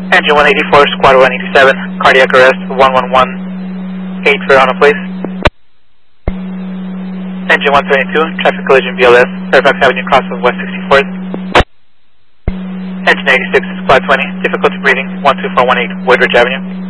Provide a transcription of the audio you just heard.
Engine 184, Squad 187, cardiac arrest 1118 Verona, please. Engine 172, traffic collision BLS, Fairfax Avenue, cross of West 64th. Engine 86, Squad 20, difficulty breathing 12418, Woodridge Avenue.